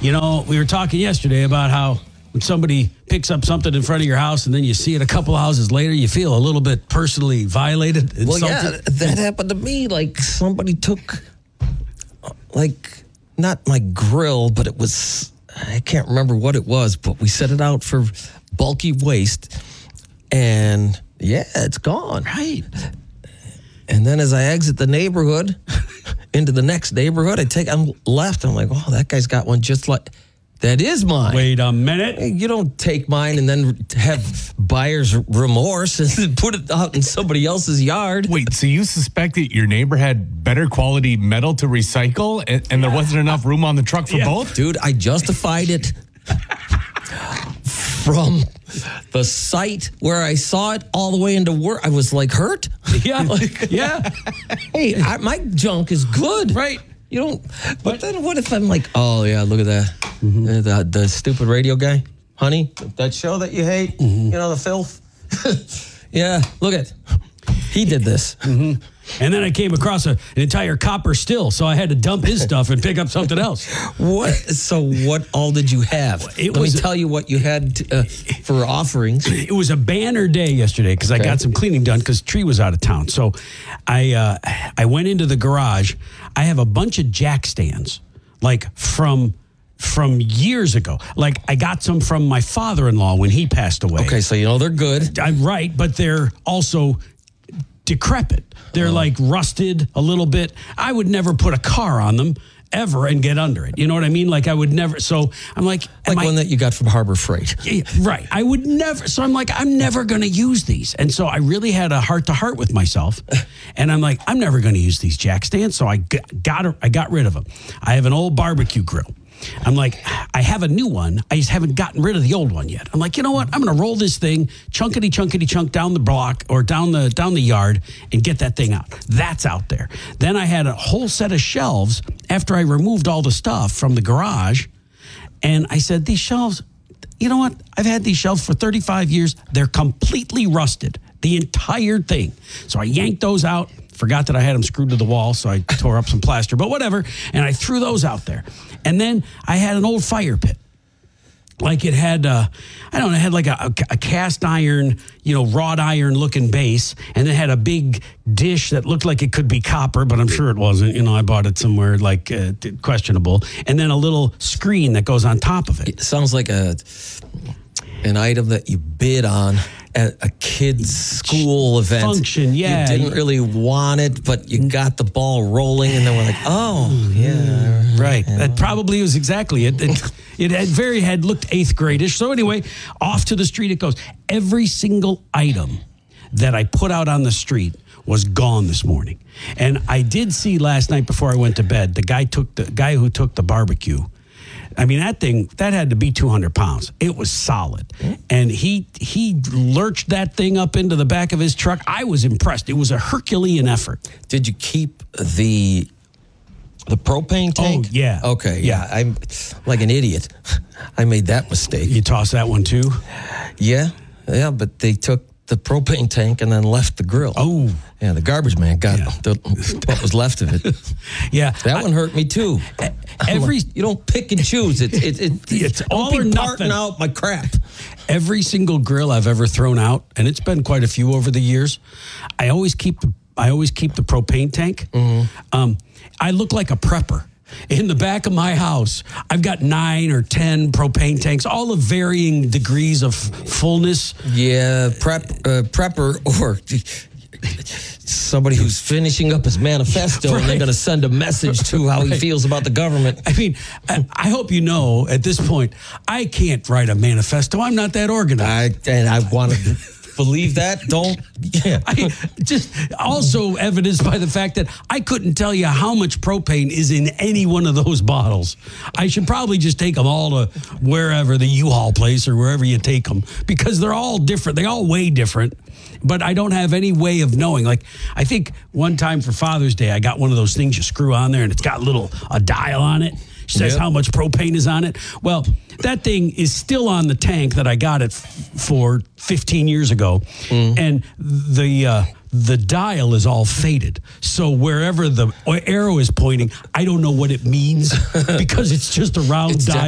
We were talking yesterday about how when somebody picks up something in front of your house and then you see it a couple houses later, you feel a little bit personally violated. Well, yeah, that happened to me. Like somebody took, not my grill, but it was, I can't remember what it was, but we set it out for bulky waste. And yeah, it's gone. Right. And then as I exit the neighborhood into the next neighborhood, I'm left. I'm like, oh, that guy's got one just like, that is mine. Wait a minute. You don't take mine and then have buyer's remorse and put it out in somebody else's yard. Wait, so you suspect that your neighbor had better quality metal to recycle and there wasn't enough room on the truck for both? Dude, I justified it from the site where I saw it all the way into work. I was like hurt. Yeah. Yeah. Hey, my junk is good. Right. You don't, but then what if I'm like, oh yeah, look at that. Mm-hmm. The stupid radio guy, honey, that show that you hate, the filth. Yeah, look at, he did this. Mm-hmm. And then I came across an entire copper still, so I had to dump his stuff and pick up something else. What? So what all did you have? Let me tell you what you had for offerings. It was a banner day yesterday because I got some cleaning done because Tree was out of town. So I went into the garage. I have a bunch of jack stands, like from years ago. Like I got some from my father-in-law when he passed away. Okay, so they're good. Right, but they're also decrepit. They're like rusted a little bit. I would never put a car on them ever and get under it. You know what I mean? Like I would never. So I'm like, one that you got from Harbor Freight. Yeah, right. I would never. So I'm like, I'm never going to use these. And so I really had a heart to heart with myself. And I'm like, I'm never going to use these jack stands. So I got rid of them. I have an old barbecue grill. I'm like, I have a new one. I just haven't gotten rid of the old one yet. I'm like, you know what? I'm going to roll this thing chunkity chunk down the block or down the yard and get that thing out. That's out there. Then I had a whole set of shelves after I removed all the stuff from the garage. And I said, these shelves, you know what? I've had these shelves for 35 years. They're completely rusted. The entire thing. So I yanked those out. Forgot that I had them screwed to the wall, so I tore up some plaster, but whatever. And I threw those out there. And then I had an old fire pit. Like it had, it had like a cast iron, wrought iron looking base. And it had a big dish that looked like it could be copper, but I'm sure it wasn't. I bought it somewhere like questionable. And then a little screen that goes on top of it. It sounds like an item that you bid on at a kid's school event. Function, yeah. You didn't really want it, but you got the ball rolling, and then we're like, oh, yeah. Right. Yeah. That probably was exactly it. It had looked 8th grade-ish. So anyway, off to the street it goes. Every single item that I put out on the street was gone this morning. And I did see last night before I went to bed, the guy who took the barbecue. I mean, that had to be 200 pounds. It was solid. And he lurched that thing up into the back of his truck. I was impressed. It was a Herculean effort. Did you keep the propane tank? Oh, yeah. Okay, yeah. I'm like an idiot. I made that mistake. You tossed that one too? Yeah, but they took the propane tank and then left the grill. Oh. Yeah, the garbage man got what was left of it. Yeah. That one hurt me too. You don't pick and choose. It's all or nothing. Out my crap. Every single grill I've ever thrown out, and it's been quite a few over the years, I always keep the propane tank. Mm-hmm. I look like a prepper. In the back of my house, I've got 9 or 10 propane tanks, all of varying degrees of fullness. Yeah, prepper or somebody who's finishing up his manifesto and they're going to send a message to how he feels about the government. I mean, I hope you know at this point, I can't write a manifesto. I'm not that organized. I want to believe that. Don't. Yeah. I just also evidenced by the fact that I couldn't tell you how much propane is in any one of those bottles. I should probably just take them all to wherever, the U-Haul place or wherever you take them, because they're all different. They all weigh different. But I don't have any way of knowing. Like, I think one time for Father's Day, I got one of those things you screw on there and it's got a dial on it. Says how much propane is on it. Well, that thing is still on the tank that I got it for 15 years ago. And the dial is all faded. So wherever the arrow is pointing, I don't know what it means because it's just a round dial.